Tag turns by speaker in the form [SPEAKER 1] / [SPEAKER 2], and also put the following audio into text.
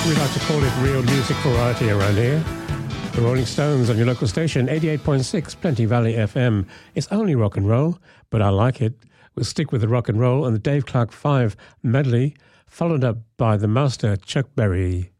[SPEAKER 1] We like to call it real music variety around here. The Rolling Stones on your local station, 88.6 Plenty Valley FM. It's only rock and roll, but I like it. We'll stick with the rock and roll and the Dave Clark 5 medley, followed up by the master Chuck Berry.